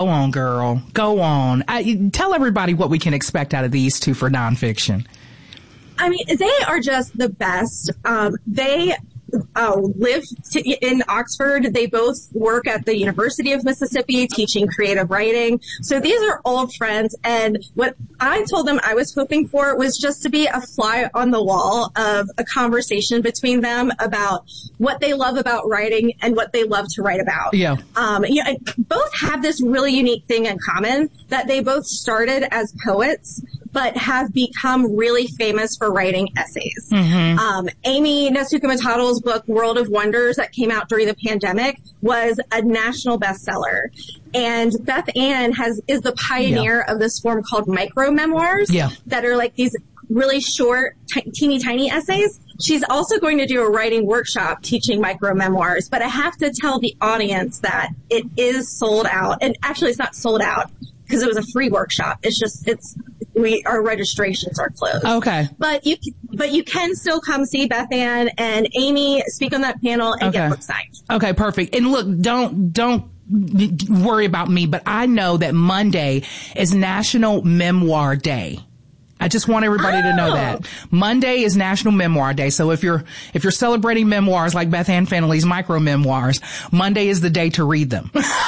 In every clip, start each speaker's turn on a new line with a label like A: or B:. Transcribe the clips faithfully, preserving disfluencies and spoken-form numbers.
A: Go on, girl. Go on. I, tell everybody what we can expect out of these two for nonfiction.
B: I mean, they are just the best. Um, they uh, live to, in Oxford. They both work at the University of Mississippi teaching creative writing. So these are old friends. And what I told them I was hoping for was just to be a fly on the wall of a conversation between them about what they love about writing and what they love to write about.
A: Yeah.
B: Um, you know, both have this really unique thing in common that they both started as poets, but have become really famous for writing essays. Mm-hmm. Um, Amy Nesuka Matado's book, World of Wonders, that came out during the pandemic, was a national bestseller. And Beth Ann has is the pioneer yeah. of this form called micro memoirs
A: yeah.
B: that are like these really short, t- teeny tiny essays. She's also going to do a writing workshop teaching micro memoirs, but I have to tell the audience that it is sold out. And actually, it's not sold out because it was a free workshop. It's just, it's, we, our registrations are closed.
A: Okay.
B: But you, but you can still come see Beth Ann and Amy speak on that panel and
A: okay.
B: get book signed.
A: Okay, perfect. And look, don't, don't worry about me, but I know that Monday is National Memoir Day. I just want everybody oh. to know that Monday is National Memoir Day. So if you're, if you're celebrating memoirs like Beth Ann Fennelly's micro memoirs, Monday is the day to read them.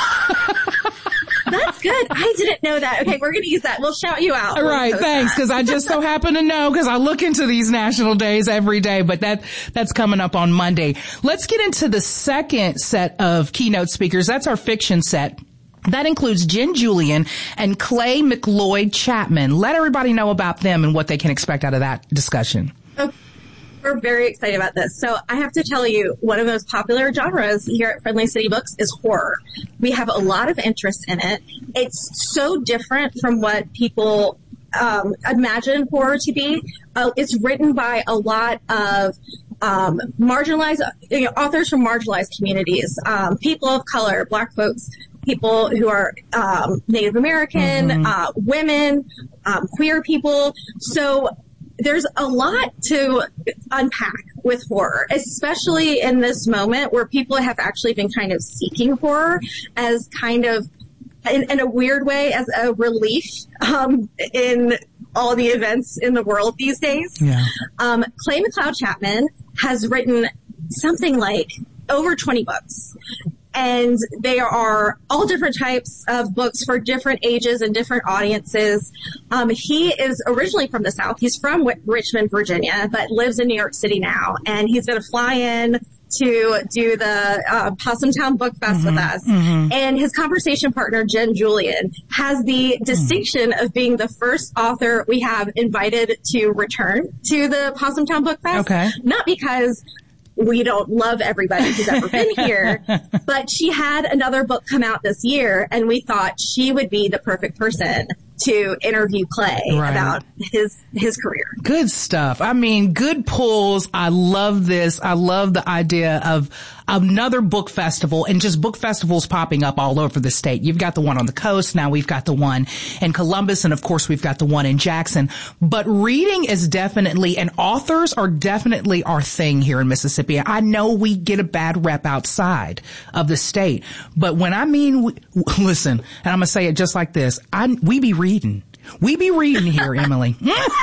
B: That's good. I didn't know that. Okay, we're going to use that. We'll shout you out.
A: All right, thanks, because I just so happen to know because I look into these national days every day, but that that's coming up on Monday. Let's get into the second set of keynote speakers. That's our fiction set. That includes Jen Julian and Clay McLeod Chapman. Let everybody know about them and what they can expect out of that discussion.
B: Okay. We're very excited about this. So I have to tell you, one of the most popular genres here at Friendly City Books is horror. We have a lot of interest in it. It's so different from what people um, imagine horror to be. Uh, it's written by a lot of um, marginalized you know, authors from marginalized communities, um, people of color, Black folks, people who are um, Native American, mm-hmm. uh, women, um, queer people. So there's a lot to unpack with horror, especially in this moment where people have actually been kind of seeking horror as kind of, in, in a weird way, as a relief um, in all the events in the world these days.
A: Yeah.
B: Um, Clay McLeod Chapman has written something like over twenty books. And they are all different types of books for different ages and different audiences. Um, he is originally from the South. He's from w- Richmond, Virginia, but lives in New York City now. And he's going to fly in to do the uh, Possumtown Book Fest mm-hmm, with us. Mm-hmm. And his conversation partner, Jen Julian, has the distinction mm-hmm. of being the first author we have invited to return to the Possumtown Book Fest.
A: Okay.
B: Not because we don't love everybody who's ever been here, but she had another book come out this year, and we thought she would be the perfect person to interview Clay right. about his his career.
A: Good stuff. I mean, good pulls. I love this. I love the idea of another book festival and just book festivals popping up all over the state. You've got the one on the coast. Now we've got the one in Columbus. And of course, we've got the one in Jackson. But reading is definitely, and authors are definitely our thing here in Mississippi. I know we get a bad rep outside of the state. But when I mean, we, listen, and I'm going to say it just like this, I, we be reading. We be reading here, Emily.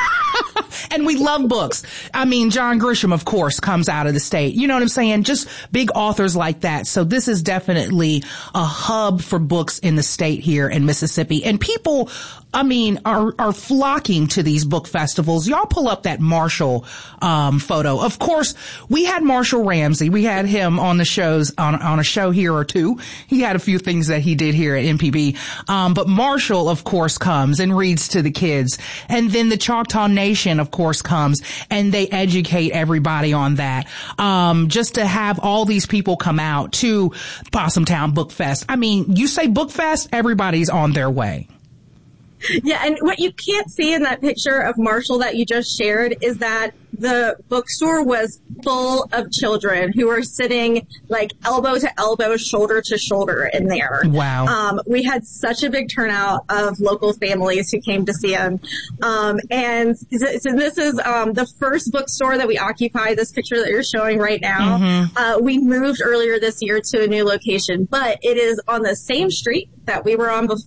A: And we love books. I mean, John Grisham, of course, comes out of the state. You know what I'm saying? Just big authors like that. So this is definitely a hub for books in the state here in Mississippi. And people, I mean, are, are flocking to these book festivals. Y'all pull up that Marshall, um, photo. Of course, we had Marshall Ramsey. We had him on the shows, on, on a show here or two. He had a few things that he did here at M P B. Um, but Marshall, of course, comes and reads to the kids. And then the Choctaw Nation, of course, comes and they educate everybody on that. Um, just to have all these people come out to Possumtown Book Fest. I mean, you say Book Fest, everybody's on their way.
B: Yeah, and what you can't see in that picture of Marshall that you just shared is that the bookstore was full of children who were sitting like elbow to elbow, shoulder to shoulder in there.
A: Wow.
B: Um, we had such a big turnout of local families who came to see him. Um, and so this is um, the first bookstore that we occupy, this picture that you're showing right now. Mm-hmm. Uh, we moved earlier this year to a new location, but it is on the same street that we were on before.